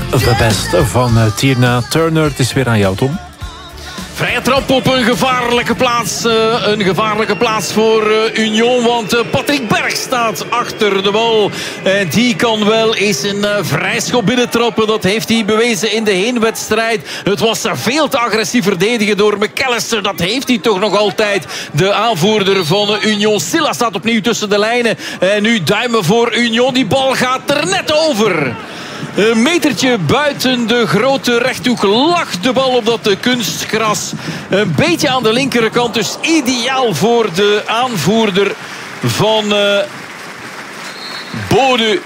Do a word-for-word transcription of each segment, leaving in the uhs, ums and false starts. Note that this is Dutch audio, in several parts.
The Best van uh, Tina Turner. Het is weer aan jou, Tom. Vrije trap op een gevaarlijke plaats. Uh, een gevaarlijke plaats voor uh, Union. Want uh, Patrick Berg staat achter de bal. En uh, die kan wel eens een uh, vrijschop binnentrappen. Dat heeft hij bewezen in de heenwedstrijd. Het was uh, veel te agressief verdedigen door McAllister. Dat heeft hij toch nog altijd. De aanvoerder van uh, Union. Silla staat opnieuw tussen de lijnen. En nu duimen voor Union. Die bal gaat er net over. Een metertje buiten de grote rechthoek lag de bal op dat kunstgras. Een beetje aan de linkerkant, dus ideaal voor de aanvoerder van uh, Bode.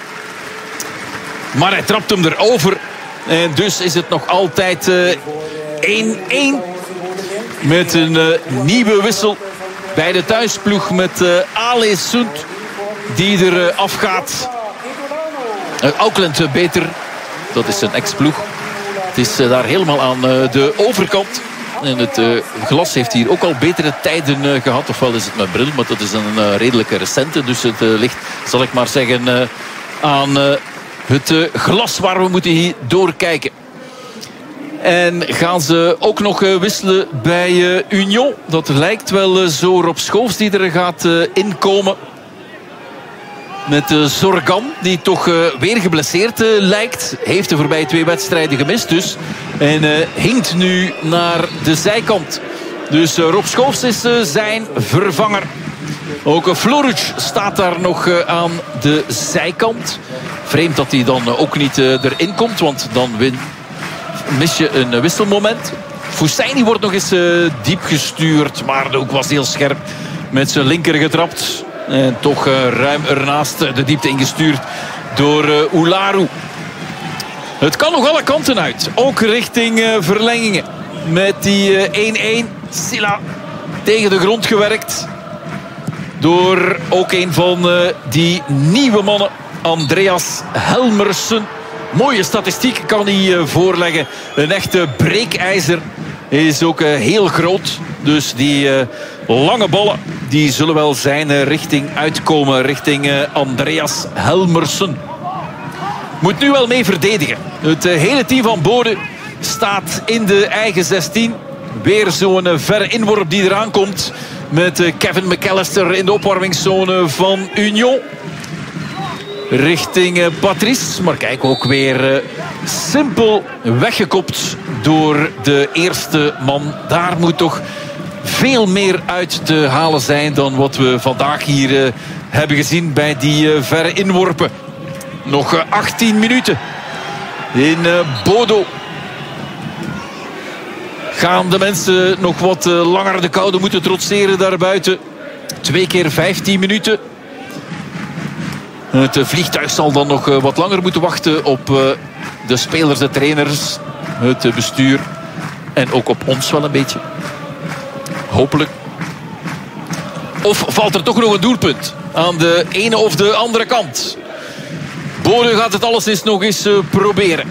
Maar hij trapt hem erover. En dus is het nog altijd één-één. Uh, met een uh, nieuwe wissel bij de thuisploeg met uh, Ale Sunt die er uh, afgaat. Uh, Auckland uh, beter. Dat is zijn ex-ploeg. Het is uh, daar helemaal aan uh, de overkant. En het uh, glas heeft hier ook al betere tijden uh, gehad. Ofwel is het mijn bril, maar dat is een uh, redelijke recente. Dus het uh, ligt, zal ik maar zeggen, uh, aan uh, het uh, glas waar we moeten hier doorkijken. En gaan ze ook nog uh, wisselen bij uh, Union. Dat lijkt wel uh, zo Rob Schoofs die er gaat uh, inkomen. Met uh, Zorgan, die toch uh, weer geblesseerd uh, lijkt. Heeft de voorbije twee wedstrijden gemist dus. En uh, hinkt nu naar de zijkant. Dus uh, Rob Schoofs is uh, zijn vervanger. Ook uh, Floruc staat daar nog uh, aan de zijkant. Vreemd dat hij dan uh, ook niet uh, erin komt. Want dan win, mis je een uh, wisselmoment. Fousseyni wordt nog eens uh, diep gestuurd. Maar de hoek was heel scherp. Met zijn linker getrapt. En toch uh, ruim ernaast de diepte ingestuurd door uh, Oularu. Het kan nog alle kanten uit. Ook richting uh, verlengingen. Met die één-één. Uh, Silla tegen de grond gewerkt. Door ook een van uh, die nieuwe mannen. Andreas Helmersen. Mooie statistiek kan hij uh, voorleggen. Een echte breekijzer. Is ook uh, heel groot. Dus die uh, lange ballen die zullen wel zijn uh, richting uitkomen. Richting uh, Andreas Helmersen. Moet nu wel mee verdedigen. Het uh, hele team van Bode staat in de eigen zestien. Weer zo'n uh, verre inworp die eraan komt. Met uh, Kevin McAllister in de opwarmingszone van Union. Richting uh, Patrice. Maar kijk, ook weer uh, simpel weggekopt door de eerste man. Daar moet toch veel meer uit te halen zijn dan wat we vandaag hier uh, hebben gezien bij die uh, verre inworpen. Nog uh, achttien minuten in uh, Bodo. Gaan de mensen nog wat uh, langer de koude moeten trotseren daarbuiten. Twee keer vijftien minuten. Het uh, vliegtuig zal dan nog uh, wat langer moeten wachten op uh, de spelers, de trainers, het uh, bestuur. En ook op ons wel een beetje. Hopelijk. Of valt er toch nog een doelpunt aan de ene of de andere kant? Bode gaat het alleszins nog eens uh, proberen.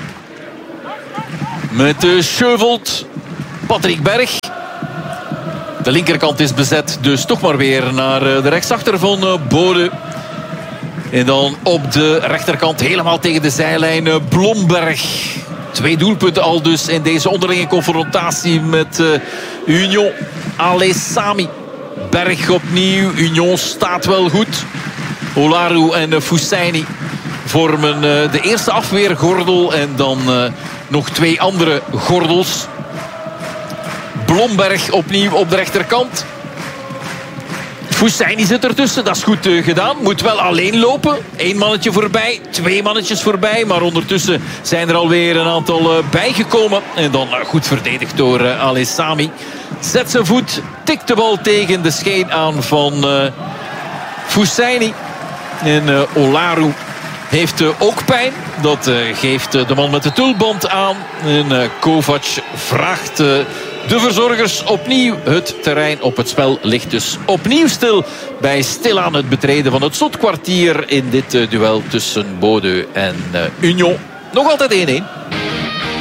Met uh, Scheuvelt, Patrick Berg. De linkerkant is bezet, dus toch maar weer naar uh, de rechtsachter van uh, Bode. En dan op de rechterkant helemaal tegen de zijlijn uh, Blomberg. Twee doelpunten al dus in deze onderlinge confrontatie met uh, Union. Alessami. Berg opnieuw. Union staat wel goed. Oularu en uh, Fousseyni vormen uh, de eerste afweergordel. En dan uh, nog twee andere gordels. Blomberg opnieuw op de rechterkant. Fousseyni zit ertussen, dat is goed uh, gedaan. Moet wel alleen lopen. Eén mannetje voorbij, twee mannetjes voorbij. Maar ondertussen zijn er alweer een aantal uh, bijgekomen. En dan uh, goed verdedigd door uh, Alessami. Zet zijn voet, tikt de bal tegen de scheen aan van uh, Fousseyni. En uh, Oularu heeft uh, ook pijn. Dat uh, geeft uh, de man met de tulband aan. En uh, Kovac vraagt... Uh, De verzorgers opnieuw. Het terrein op het spel ligt dus opnieuw stil. Bij stilaan het betreden van het slotkwartier in dit uh, duel tussen Bode en uh, Union. Nog altijd één-één.